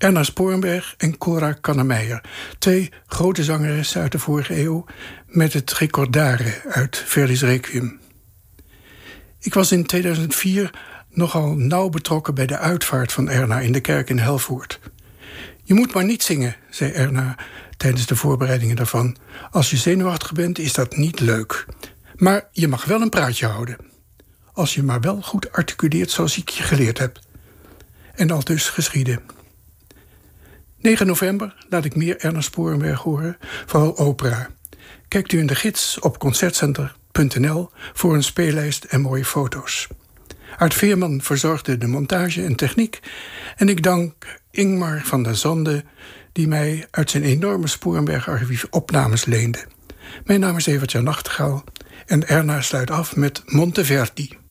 Erna Sporenberg en Cora Kannemeyer, 2 grote zangeressen uit de vorige eeuw, met het Ricordare uit Verdi's Requiem. Ik was in 2004 nogal nauw betrokken bij de uitvaart van Erna in de kerk in Helvoort. Je moet maar niet zingen, zei Erna tijdens de voorbereidingen daarvan. Als je zenuwachtig bent, is dat niet leuk. Maar je mag wel een praatje houden. Als je maar wel goed articuleert zoals ik je geleerd heb. En aldus geschiedde. 9 november laat ik meer Erna Sporenberg horen, vooral opera. Kijkt u in de gids op concertcenter.nl voor een speellijst en mooie foto's. Aart Veerman verzorgde de montage en techniek. En ik dank Ingmar van der Zande, die mij uit zijn enorme Sporenberg-archief opnames leende. Mijn naam is Evert-Jan Nachtegaal en Erna sluit af met Monteverdi.